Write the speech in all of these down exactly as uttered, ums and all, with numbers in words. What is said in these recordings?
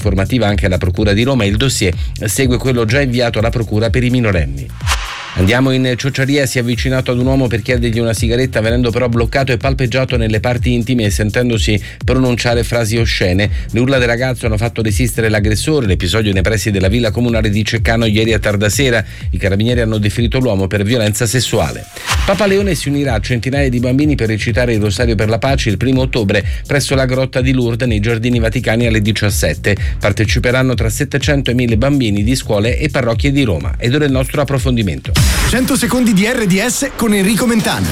informativa anche alla Procura di Roma. Il dossier segue quello già inviato alla Procura per i minorenni. Andiamo in Ciociaria, si è avvicinato ad un uomo per chiedergli una sigaretta, venendo però bloccato e palpeggiato nelle parti intime e sentendosi pronunciare frasi oscene. Le urla del ragazzo hanno fatto desistere l'aggressore. L'episodio nei pressi della villa comunale di Ceccano ieri a tarda sera. I carabinieri hanno definito l'uomo per violenza sessuale. Papa Leone si unirà a centinaia di bambini per recitare il Rosario per la Pace il primo ottobre presso la Grotta di Lourdes nei Giardini Vaticani alle diciassette. Parteciperanno tra settecento e mille bambini di scuole e parrocchie di Roma. Ed ora il nostro approfondimento. cento secondi di R D S con Enrico Mentana.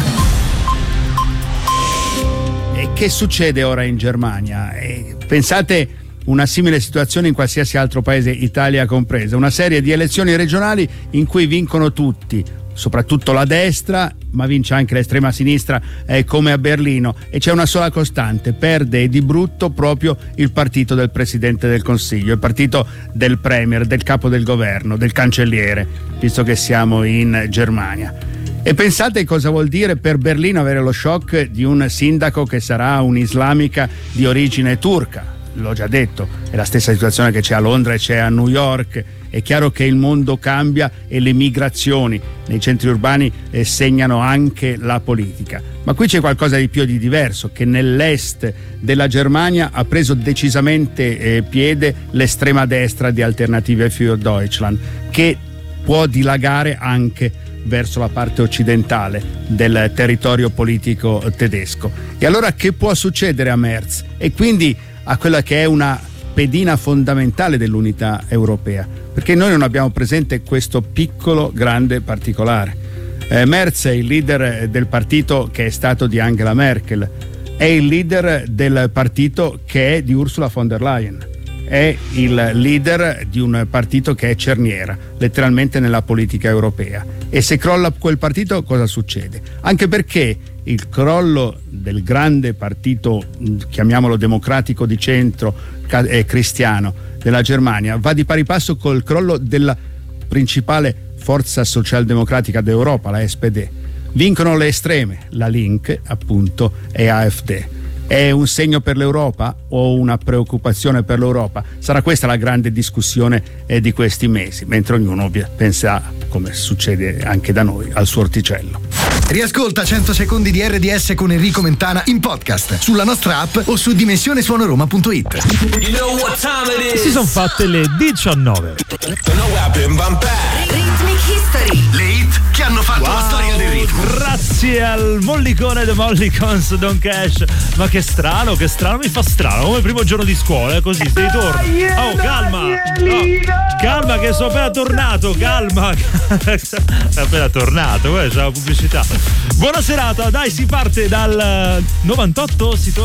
E che succede ora in Germania? E pensate una simile situazione in qualsiasi altro paese, Italia compresa, una serie di elezioni regionali in cui vincono tutti, soprattutto la destra, ma vince anche l'estrema sinistra, eh, come a Berlino, e c'è una sola costante: perde di brutto proprio il partito del Presidente del Consiglio, il partito del Premier, del capo del governo, del cancelliere, visto che siamo in Germania. E pensate cosa vuol dire per Berlino avere lo shock di un sindaco che sarà un'islamica di origine turca. L'ho già detto, è la stessa situazione che c'è a Londra e c'è a New York. È chiaro che il mondo cambia e le migrazioni nei centri urbani eh, segnano anche la politica. Ma qui c'è qualcosa di più di diverso, che nell'est della Germania ha preso decisamente eh, piede l'estrema destra di Alternative für Deutschland, che può dilagare anche verso la parte occidentale del territorio politico tedesco. E allora che può succedere a Merz? E quindi a quella che è una pedina fondamentale dell'unità europea, perché noi non abbiamo presente questo piccolo grande particolare. Eh, Merz è il leader del partito che è stato di Angela Merkel, è il leader del partito che è di Ursula von der Leyen, è il leader di un partito che è cerniera letteralmente nella politica europea. E se crolla quel partito cosa succede? Anche perché il crollo del grande partito, chiamiamolo democratico di centro e cristiano della Germania, va di pari passo col crollo della principale forza socialdemocratica d'Europa, la S P D. Vincono le estreme, la Link appunto e A F D. È un segno per l'Europa o una preoccupazione per l'Europa? Sarà questa la grande discussione eh, di questi mesi, mentre ognuno pensa, come succede anche da noi, al suo orticello. Riascolta cento secondi di R D S con Enrico Mentana in podcast sulla nostra app o su dimensione suono roma punto it. You know what time it is? Si sono fatte le diciannove. Rhythmic History. Le hit che hanno fatto Wow, la storia del ritmo. grazie al mollicone The Mollicons Don Cash. Ma che strano, che strano, mi fa strano. Come il primo giorno di scuola, così si ritorna. Oh, calma, no, calma che sono appena tornato, calma. È appena tornato, poi c'è la pubblicità. Buona serata, dai, si parte dal novantotto, si torna.